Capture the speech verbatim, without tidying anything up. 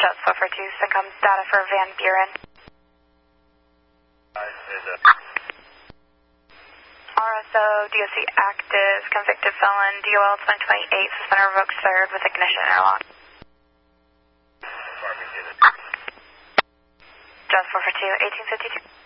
Just four four two, Syncom data for Van Buren. R S O, D O C active, convicted felon, D O L twenty twenty-eight, suspended revoked third with ignition interlock. Just four four two, eighteen fifty-two.